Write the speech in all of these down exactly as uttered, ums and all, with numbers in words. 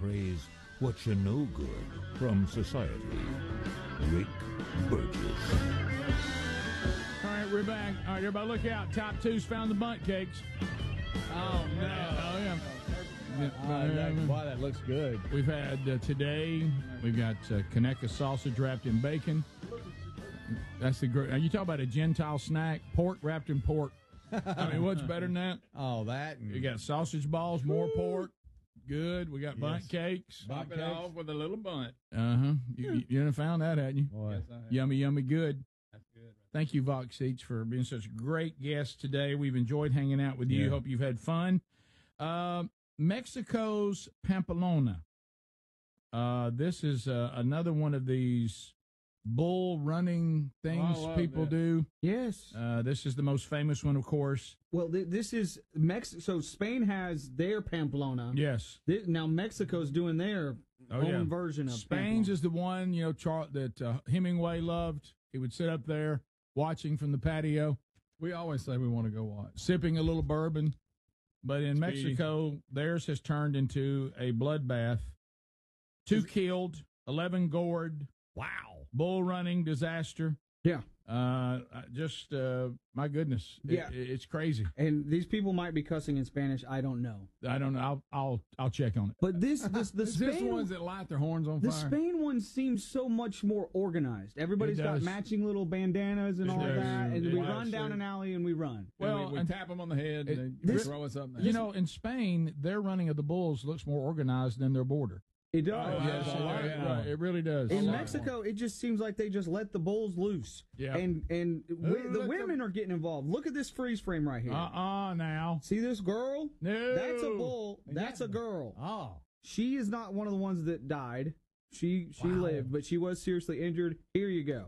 phrase, what you know good from society. Rick Burgess. All right, we're back. All right, everybody look out. Top two's found the bunt cakes. Oh, no. Oh, yeah. Oh, that, boy, that looks good. We've had uh, today, we've got uh, Conecuh sausage wrapped in bacon. That's the great. You talk about a Gentile snack, pork wrapped in pork. I mean, what's better than that? Oh, that. And we got sausage balls, more pork. Good. We got yes. bunt cakes. Pop it off with a little bunt. Uh huh. You, you, you found that, hadn't you? Boy. Yes, I have. Yummy, yummy, good. That's good. Right. Thank you, Vox Seats, for being such a great guest today. We've enjoyed hanging out with you. Yeah. Hope you've had fun. Uh, Mexico's Pamplona. Uh, this is uh, another one of these bull running things Oh, I love people that. do. Yes. Uh, this is the most famous one, of course. Well, th- this is Mex. So Spain has their Pamplona. Yes. Th- now Mexico's doing their Oh, own yeah. version of Spain's Pamplona. is the one, you know, Char- that uh, Hemingway loved. He would sit up there watching from the patio, We always say we want to go watch. sipping a little bourbon. But in Speedy. Mexico, theirs has turned into a bloodbath. Two killed, eleven gored. Wow. Bull running disaster. Yeah. Uh, I- just, uh, my goodness. It- Yeah. it- it's crazy. And these people might be cussing in Spanish. I don't know. I don't know. I'll, I'll, I'll check on it. But this, this, the Is this Spain, the ones that light their horns on the fire? Spain one seems so much more organized. Everybody's It got does. matching little bandanas and It all does. that, and It we does. run down an alley and we run. well, Well, we, we and- tap them on the head It- and they this- throw us up there. You know, in Spain, their running of the bulls looks more organized than their border. It does. Oh, Yes, a lot it, more. right, it really does. In A lot Mexico, it just seems like they just let the bulls loose. Yeah. And and wi- the let women them- are getting involved. Look at this freeze frame right here. Uh-uh now. See this girl? No. That's a bull. That's a girl. Oh. She is not one of the ones that died. She she lived, but she was seriously injured. Here you go.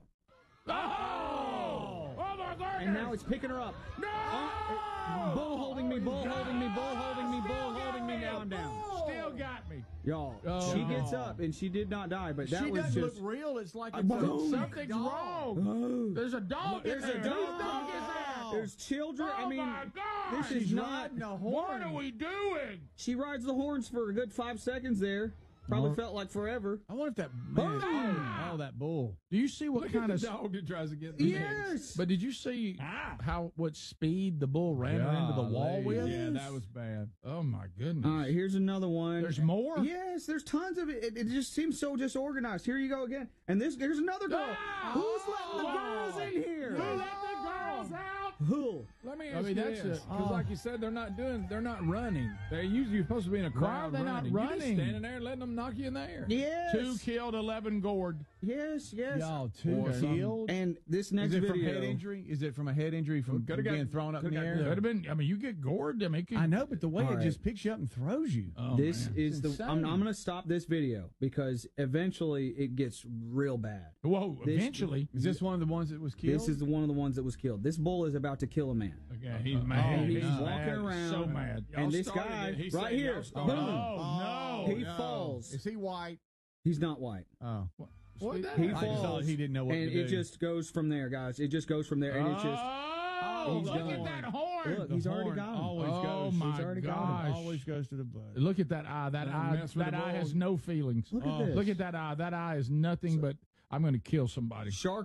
Oh! Oh, my God! And now it's picking her up. No! Uh, bull holding me, bull holding me, bull holding me, bull holding me. Now I'm down. Still got me. Y'all, Oh. she gets up and she did not die, but that She was doesn't just. look real. It's like Uh, it's a boom. Something's dog. wrong. There's a dog There's in there. a dog. Whose dog is that? There's children. Oh, I mean, my God. this is She's not. riding a What horn. are we doing? She rides the horns for a good five seconds there. Probably Oh. felt like forever. I wonder if that man. Boom. Oh, that bull. Do you see what Look kind at of... the dog that tries to get the Yes. But did you see Ah. how what speed the bull ran her into the wall Golly. with? Yeah, that was bad. Oh, my goodness. All right, here's another one. There's more? Yes, there's tons of it. It, it just seems so disorganized. Here you go again. And this, there's another girl. Ah! Who's letting the girls in here? Who let the girls out? Who? Let me I ask mean, you that's this, a- because oh. like you said, they're not doing, they're not running. They're usually supposed to be in a Why crowd are they not running. You're just running? standing there and letting them knock you in the air. Yes. Two killed, eleven gored. Yes, yes. Y'all, two Or killed. And this next Is it from video. head injury? Is it from a head injury from, Coulda from got- being thrown up in the coulda got- air? Could have been. I mean, you get gored. I mean, it could, I know, but the way All it right. just picks you up and throws you. Oh, This man. is the. It's I'm, insane. I'm going to stop this video because eventually it gets real bad. Whoa! this- Eventually, Is this one of the ones that was killed? This is the, one of the ones that was killed. This bull is about to kill a man. okay, he's mad. and he's mad. walking around. So mad. And this started guy it. He right said here, y'all boom, started it. Oh, no! he no. falls. Is he white? He's not white. Oh. What the He hell? I just thought falls. he didn't know what and to it do. just goes from there, guys. It just goes from there, and it's just Oh, He's look gone. at that horn! look. He's already got him. Always Oh, goes. my He's already got gosh. him. Always goes to the blood. Look at that eye. That Don't eye. mess with That the eye has bull. no feelings. Look at Oh, this. Look at that eye. That eye is nothing but I'm going to kill somebody. Shark